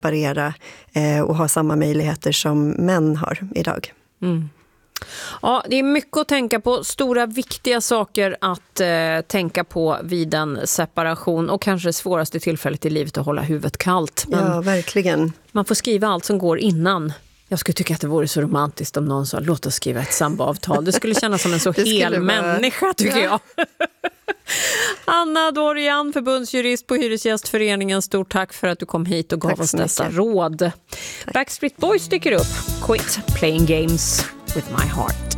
separera och ha samma möjligheter som män har idag. Mm. Ja, det är mycket att tänka på. Stora, viktiga saker att tänka på vid en separation. Och kanske det svåraste tillfället i livet att hålla huvudet kallt. Men ja, verkligen. man får skriva allt som går innan. Jag skulle tycka att det vore så romantiskt om någon sa, låt oss skriva ett samboavtal. Det skulle kännas som en så hel människa, tycker jag. Anna Dorian, förbundsjurist på Hyresgästföreningen. Stort tack för att du kom hit och gav oss dessa råd. Tack. Backstreet Boys dyker upp. Quit playing games with my heart.